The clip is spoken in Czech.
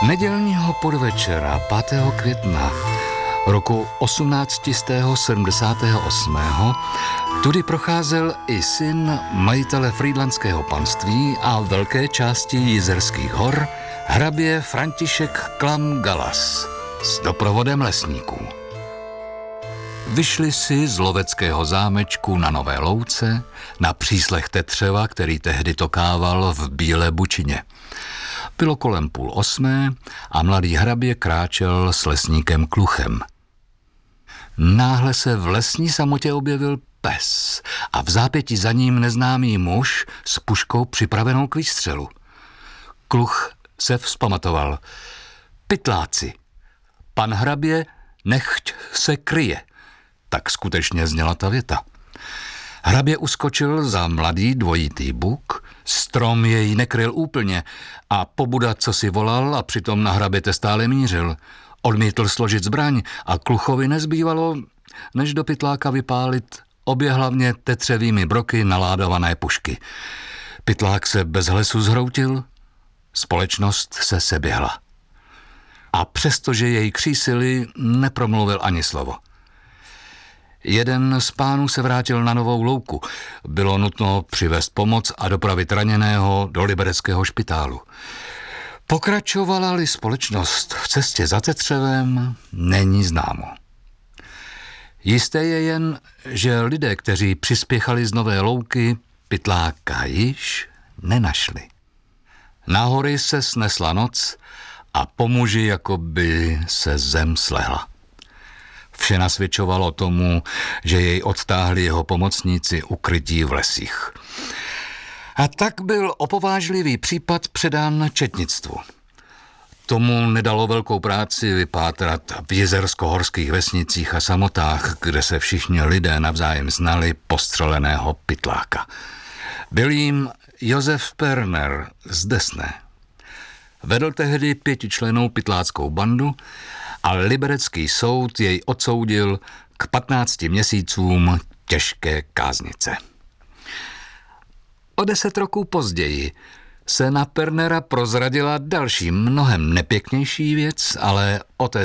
Nedělního podvečera 5. května roku 1878 tudy procházel i syn majitele frýdlantského panství a velké části Jizerských hor, hrabě František Klam Galas s doprovodem lesníků. Vyšli si z loveckého zámečku na Nové Louce na příslech tetřeva, který tehdy tokával v Bílé Bučině. Bylo kolem 7:30 a mladý hrabě kráčel s lesníkem Kluchem. Náhle se v lesní samotě objevil pes a v zápětí za ním neznámý muž s puškou připravenou k výstřelu. Kluch se vzpamatoval. Pytláci, pan hrabě nechť se kryje. Tak skutečně zněla ta věta. Hrabě uskočil za mladý dvojitý buk, strom jej nekryl úplně a pobuda co si volal a přitom na hraběte stále mířil. Odmítl složit zbraň a Kluchovi nezbývalo, než do pytláka vypálit obě hlavně tetřevými broky naládované pušky. Pytlák se bez hlesu zhroutil, společnost se seběhla. A přestože jej křísili, nepromluvil ani slovo. Jeden z pánů se vrátil na Novou Louku. Bylo nutno přivést pomoc a dopravit raněného do libereckého špitálu. Pokračovala-li společnost v cestě za tetřevem, není známo. Jisté je jen, že lidé, kteří přispěchali z Nové Louky, pytláka již nenašli. Na hory se snesla noc a po muži jakoby se zem slehla. Vše nasvědčovalo tomu, že jej odtáhli jeho pomocníci ukrytí v lesích. A tak byl opovážlivý případ předán četnictvu. Tomu nedalo velkou práci vypátrat v jizersko-horských vesnicích a samotách, kde se všichni lidé navzájem znali postřeleného pytláka. Byl jim Josef Perner z Desné. Vedl tehdy 5člennou pytláckou bandu a liberecký soud jej odsoudil k 15 měsícům těžké káznice. O 10 roků později se na Pernera prozradila další mnohem nepěknější věc, ale o té